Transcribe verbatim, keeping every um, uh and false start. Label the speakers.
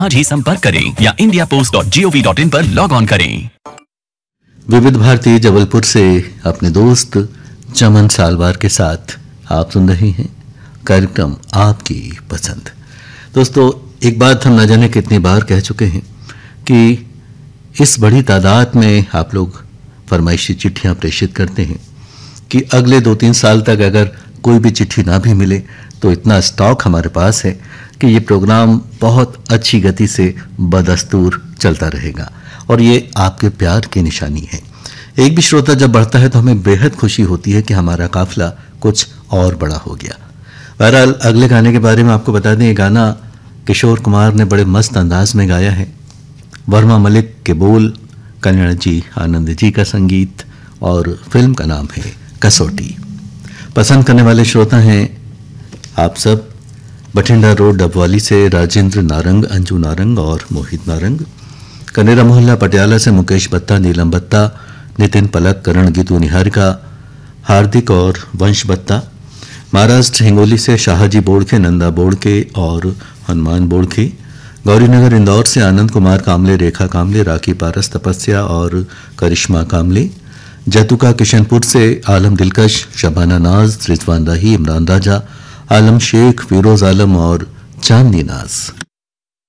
Speaker 1: आज ही संपर्क करें या India post dot G O V dot in पर लॉग ऑन करें।
Speaker 2: विविध भारती जबलपुर से अपने दोस्त चमन सालवार के साथ आप सुन रहे हैं कार्यक्रम आपकी पसंद। दोस्तों, एक बात हम न जाने कितनी बार कह चुके हैं कि इस बड़ी तादाद में आप लोग फरमाइशी चिट्ठियां प्रेषित करते हैं कि अगले दो तीन साल तक अगर कोई भी चिट्ठी ना भी मिले तो इतना स्टॉक हमारे पास है कि ये प्रोग्राम बहुत अच्छी गति से बदस्तूर चलता रहेगा और ये आपके प्यार की निशानी है। एक भी श्रोता जब बढ़ता है तो हमें बेहद खुशी होती है कि हमारा काफिला कुछ और बड़ा हो गया। बहरहाल, अगले गाने के बारे में आपको बता दें, ये गाना किशोर कुमार ने बड़े मस्त अंदाज में गाया है। वर्मा मलिक के बोल, कल्याण जी आनंद जी का संगीत और फिल्म का नाम है कसौटी। पसंद करने वाले श्रोता हैं आप सब। बठिंडा रोड डबवाली से राजेंद्र नारंग, अंजू नारंग और मोहित नारंग। कनेरा मोहल्ला पटियाला से मुकेश बत्ता, नीलम बत्ता, नितिन पलक, करण गीतू निहारिका, हार्दिक और वंश बत्ता। महाराष्ट्र हिंगोली से शाहजी बोड़खे, नंदा बोड़के और हनुमान बोड़खे। गौरीनगर इंदौर से आनंद कुमार कामले, रेखा कामले, राखी पारस, तपस्या और करिश्मा कामले। जैतुका किशनपुर से आलम दिलकश, शबाना नाज, रिजवान राही, इमरान राजा, आलम शेख, फिरोज आलम और चांदनी नाज।